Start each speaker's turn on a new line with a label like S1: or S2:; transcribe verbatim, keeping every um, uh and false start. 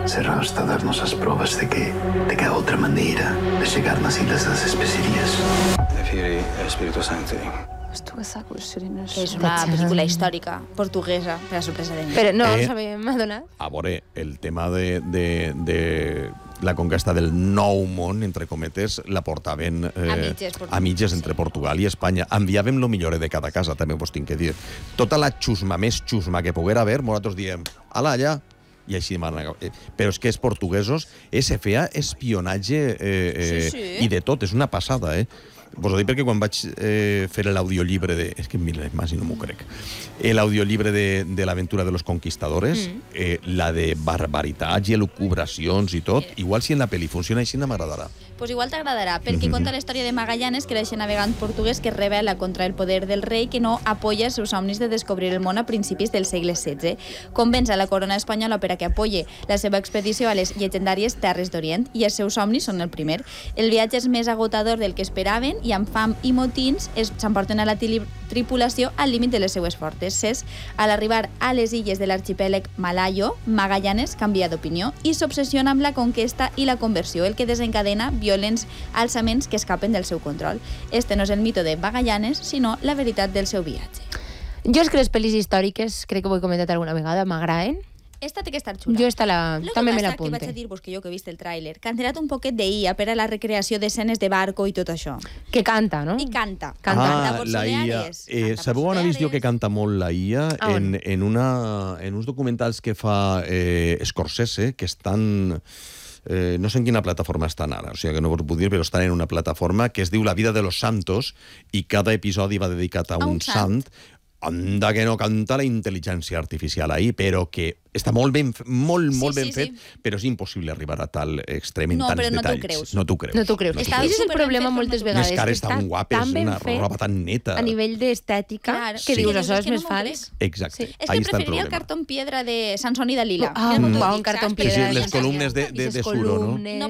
S1: será hasta darnos las pruebas de que, de que hay otra manera de llegar a las Islas de las Especias.
S2: Prefiere el Espíritu Santo.
S3: És una pel·lícula històrica portuguesa, per a sorpresa de mi.
S4: Però no
S5: Eh,
S4: sabem adonar.
S5: A veure, el tema de, de, de la conquesta del nou món, entre cometes, la portaven eh,
S3: A mitges, Portugal.
S5: a mitges entre Portugal i Espanya. Enviàvem lo millor de cada casa, també vos tinc que dir. Tota la xusma, més xusma que poguera haver, nosaltres diem, ala, allà, i així demana. Eh, però és que els portuguesos eh, se feia espionatge eh, eh,
S3: Sí, sí.
S5: i de tot, és una passada, eh? Vos ho dic perquè quan vaig eh, fer l'audiollibre de... És que mira, més i no m'ho crec. L'audiollibre de, de l'aventura de los conquistadores, mm. eh, la de barbaritats i elucubracions i tot, igual si en la pel·li funciona així no m'agradarà.
S3: Pues igual t'agradarà, perquè conta la història de Magallanes, que era aquest navegant portuguès que es rebel·la contra el poder del rei que no apoya els seus somnis de descobrir el món a principis del segle setze. Convenç a la corona espanyola per a que apoye la seva expedició a les llegendàries Terres d'Orient i els seus somnis són el primer. El viatge és més agotador del que esperaven i amb fam i motins s'emporten a la tripulació al límit de les seues fortes. A l'arribar a les illes de l'arxipèlag Malayo, Magallanes canvia d'opinió i s'obsessiona amb la conquesta i la conversió, el que desencadena violents alçaments que escapen del seu control. Este no és el mito de Magallanes, sinó la veritat del seu viatge.
S4: Jo és que les pel·lis històriques, crec que ho he comentat alguna vegada, m'agraden.
S3: Esta té que estar xula.
S4: Jo esta la...
S3: Lo
S4: també
S3: que
S4: me
S3: passa
S4: l'apunte.
S3: que vaig a dir-vos que jo que he vist el tràiler, que han tirat un poquet d'I A per a la recreació d'escenes de barco i tot això.
S4: Que canta, no?
S3: I canta.
S4: Canta.
S5: Ah, la I A. Eh, sabeu on ha vist jo que canta molt la I A?
S4: Ah,
S5: En, en, una, en uns documentals que fa eh, Scorsese, que estan... Eh, no sé en quina plataforma estan ara, o sigui que no us ho puc dir, però estan en una plataforma que es diu La vida de los santos i cada episodi va dedicat a,
S3: A un
S5: un sant. Anda que no canta la intel·ligència artificial ahí, però que està molt ben, molt,
S3: Sí,
S5: molt ben
S3: sí,
S5: fet,
S3: sí.
S5: però és impossible arribar a tal extrem en
S3: No,
S5: tants
S3: però no t'ho
S5: detalls.
S3: creus.
S5: No t'ho creus.
S4: No t'ho creus.
S5: No t'ho
S3: Està
S4: Aquest és el
S3: superben
S4: problema
S3: fet,
S4: moltes
S3: però no
S4: vegades.
S5: Les cares
S4: que
S5: tan
S4: està
S5: guapes,
S4: tan ben
S5: una
S4: fet
S5: roba tan neta.
S4: a nivell d'estètica,
S3: Clar,
S4: que
S5: sí.
S4: dius,
S3: que
S4: això
S3: dius,
S4: és
S3: és que
S4: més
S3: no m'ho
S4: fals.
S5: Exacte,
S3: És que
S5: ahí està el
S3: preferiria el
S5: problema.
S3: cartón piedra de Sansón i Dalila.
S4: Ah,
S3: Mira,
S4: un
S3: t'ho
S4: bon
S3: dic,
S4: cartón
S3: saps?
S4: piedra.
S5: Sí, sí, les columnes de, de, de Suro, no?
S4: No